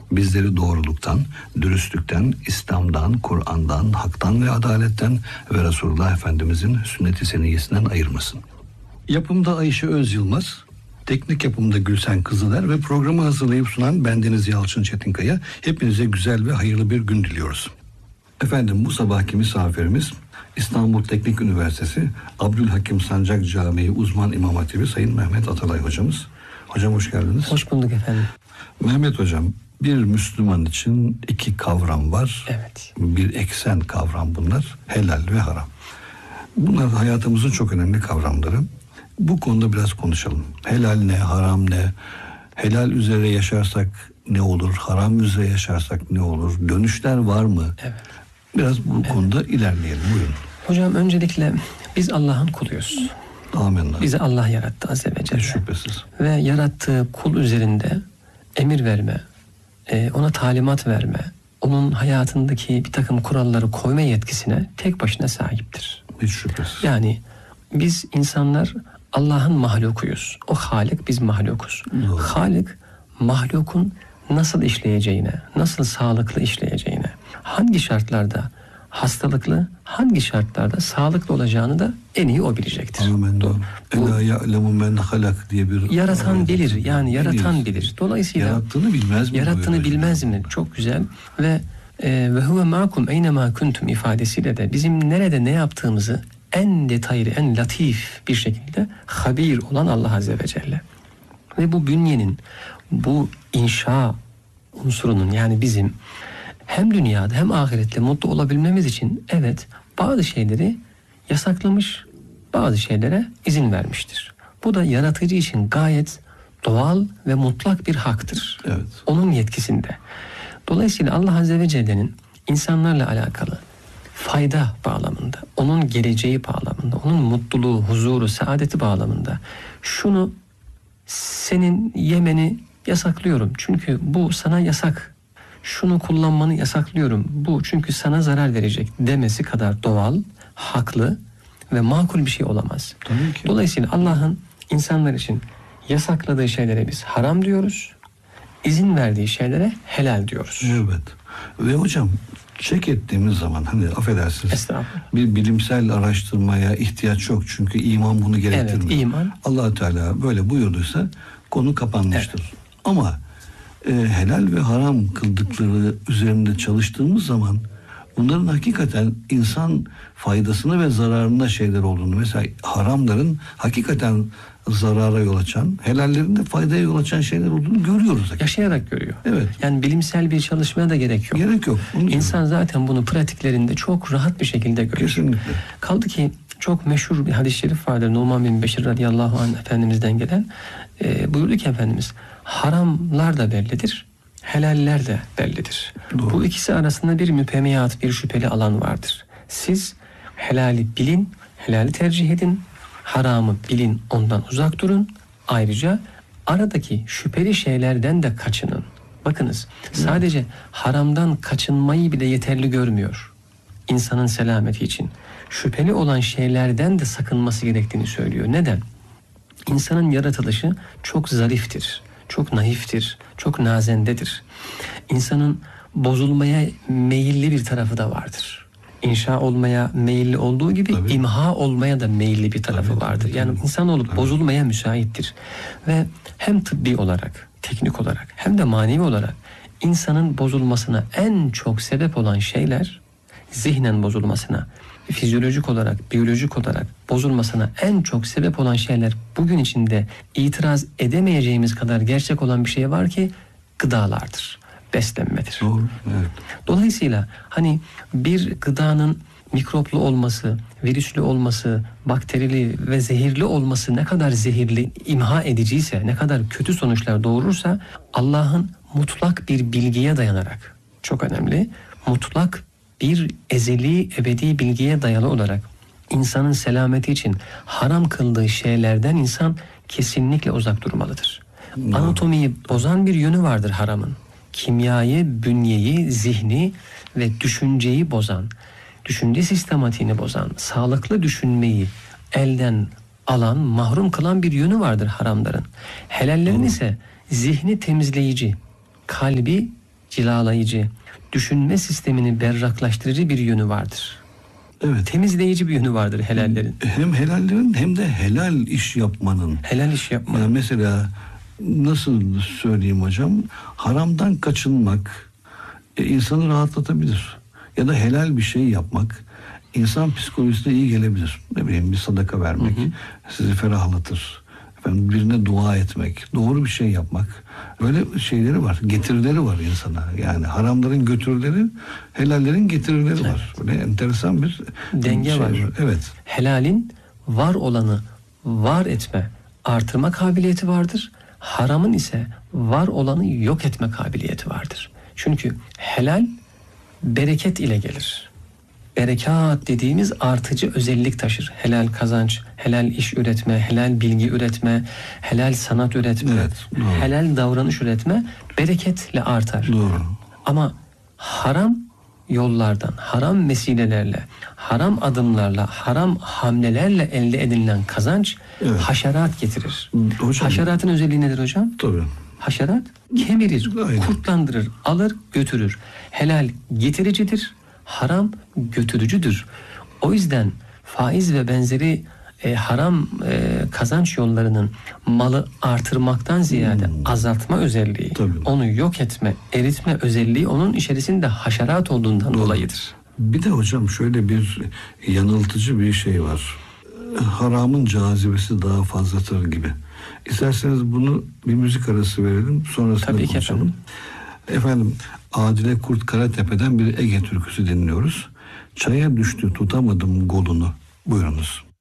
Bizleri doğruluktan, dürüstlükten, İslam'dan, Kur'an'dan, haktan ve adaletten ve Resulullah Efendimizin sünnet-i seniyyesinden ayırmasın. Yapımda Ayşe Öz Yılmaz, teknik yapımda Gülsen Kızıler ve programı hazırlayıp sunan bendeniz Yalçın Çetinkaya. Hepinize güzel ve hayırlı bir gün diliyoruz. Efendim, bu sabahki misafirimiz İstanbul Teknik Üniversitesi Abdülhakim Sancak Camii Uzman İmam Hatibi Sayın Mehmet Atalay hocamız. Hocam hoş geldiniz. Hoş bulduk efendim. Mehmet hocam, bir Müslüman için iki kavram var. Evet. Bir eksen kavram bunlar. Helal ve haram. Bunlar hayatımızın çok önemli kavramları. Bu konuda biraz konuşalım. Helal ne, haram ne? Helal üzere yaşarsak ne olur? Haram üzere yaşarsak ne olur? Dönüşler var mı? Evet. Biraz bu konuda ilerleyelim. Buyurun. Hocam öncelikle biz Allah'ın kuluyuz. Amenna. Bizi Allah yarattı Azze ve Celle. Şüphesiz. Ve yarattığı kul üzerinde emir verme, ona talimat verme, onun hayatındaki bir takım kuralları koyma yetkisine tek başına sahiptir. Hiç şüphesiz. Yani biz insanlar Allah'ın mahlukuyuz. O Halik, biz mahlukuz. Doğru. Halik, mahlukun nasıl işleyeceğine, nasıl sağlıklı işleyeceğine, hangi şartlarda hastalıklı, hangi şartlarda sağlıklı olacağını da en iyi o bilecektir. Amenna. Ela ya'lemu men halak diye bir... Yaratan bilir, yani yaratan bilir. Dolayısıyla yarattığını bilmez mi? Yarattığını bilmez mi? Çok güzel. Ve huve ma'kum eynemâ kuntum ifadesiyle de bizim nerede ne yaptığımızı en detaylı, en latif bir şekilde habir olan Allah Azze ve Celle. Ve bu bünyenin, bu inşa unsurunun, yani bizim hem dünyada hem ahirette mutlu olabilmemiz için evet bazı şeyleri yasaklamış, bazı şeylere izin vermiştir. Bu da yaratıcı için gayet doğal ve mutlak bir haktır. Evet. Onun yetkisinde. Dolayısıyla Allah Azze ve Celle'nin insanlarla alakalı fayda bağlamında, onun geleceği bağlamında, onun mutluluğu, huzuru, saadeti bağlamında şunu senin yemeni yasaklıyorum. Çünkü bu sana yasak. Şunu kullanmanı yasaklıyorum. Bu çünkü sana zarar verecek demesi kadar doğal, haklı ve makul bir şey olamaz. Tabii ki. Dolayısıyla Allah'ın insanlar için yasakladığı şeylere biz haram diyoruz. İzin verdiği şeylere helal diyoruz. Evet. Ve hocam çek ettiğimiz zaman, hani affedersiniz, Estağfurullah. bir bilimsel araştırmaya ihtiyaç yok. Çünkü iman bunu gerektirmiyor. Evet, iman. Allah Teala böyle buyurduysa konu kapanmıştır. Evet. Ama helal ve haram kıldıkları üzerinde çalıştığımız zaman bunların hakikaten insan faydasına ve zararına şeyler olduğunu, mesela haramların hakikaten zarara yol açan, helallerin de faydaya yol açan şeyler olduğunu görüyoruz. Hakikaten. Yaşayarak görüyor. Evet. Yani bilimsel bir çalışmaya da gerek yok. Gerek yok. İnsan zaten bunu pratiklerinde çok rahat bir şekilde görüyor. Kesinlikle. Kaldı ki çok meşhur bir hadis-i şerif vardır. Numan bin Beşir radıyallahu anh Efendimiz'den gelen. Buyurdu ki Efendimiz, haramlar da bellidir, helaller de bellidir. Doğru. Bu ikisi arasında bir müpemiyat, bir şüpheli alan vardır. Siz helali bilin, helali tercih edin, haramı bilin, ondan uzak durun. Ayrıca aradaki şüpheli şeylerden de kaçının. Bakınız, sadece haramdan kaçınmayı bile yeterli görmüyor insanın selameti için. Şüpheli olan şeylerden de sakınması gerektiğini söylüyor. Neden? İnsanın yaratılışı çok zariftir, çok naiftir, çok nazendedir. İnsanın bozulmaya meyilli bir tarafı da vardır. İnşa olmaya meyilli olduğu gibi Tabii. imha olmaya da meyilli bir tarafı Tabii, vardır. tabii, Yani tabii. insanoğlu Tabii. bozulmaya müsaittir. Ve hem tıbbi olarak, teknik olarak hem de manevi olarak insanın bozulmasına en çok sebep olan şeyler, zihnen bozulmasına, fizyolojik olarak, biyolojik olarak bozulmasına en çok sebep olan şeyler, bugün içinde itiraz edemeyeceğimiz kadar gerçek olan bir şey var ki gıdalardır, beslenmedir. Doğru. Evet. Dolayısıyla hani bir gıdanın mikroplu olması, virüslü olması, bakterili ve zehirli olması ne kadar zehirli, imha ediciyse, ne kadar kötü sonuçlar doğurursa, Allah'ın mutlak bir bilgiye dayanarak, çok önemli, mutlak bir ezeli, ebedi bilgiye dayalı olarak insanın selameti için haram kıldığı şeylerden insan kesinlikle uzak durmalıdır. Anatomiyi bozan bir yönü vardır haramın. Kimyayı, bünyeyi, zihni ve düşünceyi bozan, düşünce sistematiğini bozan, sağlıklı düşünmeyi elden alan, mahrum kılan bir yönü vardır haramların. Helallerin ise zihni temizleyici, kalbi cilalayıcı, düşünme sistemini berraklaştırıcı bir yönü vardır. Evet. Temizleyici bir yönü vardır helallerin. Hem helallerin hem de helal iş yapmanın. Helal iş yapma. Yani mesela nasıl söyleyeyim hocam? Haramdan kaçınmak insanı rahatlatabilir. Ya da helal bir şey yapmak insan psikolojisine iyi gelebilir. Ne bileyim, bir sadaka vermek sizi ferahlatır. Efendim, birine dua etmek, doğru bir şey yapmak. Böyle şeyleri var, getirileri var insana. Yani haramların götürüleri, helallerin getirileri var. Böyle enteresan bir denge şey var. Evet. Helalin var olanı var etme, artırma kabiliyeti vardır. Haramın ise var olanı yok etme kabiliyeti vardır. Çünkü helal bereket ile gelir. Berekat dediğimiz artıcı özellik taşır. Helal kazanç, helal iş üretme, helal bilgi üretme, helal sanat üretme, Evet, doğru. helal davranış üretme bereketle artar. Doğru. Ama haram yollardan, haram vesilelerle, haram adımlarla, haram hamlelerle elde edilen kazanç haşerat getirir. Hocam, Haşeratın özelliği nedir hocam? tabii. Haşerat kemirir, Aynen. kurtlandırır, alır, götürür. Helal getiricidir, haram götürücüdür. O yüzden faiz ve benzeri haram kazanç yollarının malı artırmaktan ziyade azaltma özelliği, Tabii. onu yok etme, eritme özelliği onun içerisinde haşerat olduğundan dolayıdır. Bir de hocam şöyle bir yanıltıcı bir şey var. Haramın cazibesi daha fazladır gibi. İsterseniz bunu bir müzik arası verelim, sonrasında Tabii ki konuşalım. Efendim, Adile Kurt Karatepe'den bir Ege türküsü dinliyoruz. Çaya düştü tutamadım golunu. Buyurunuz.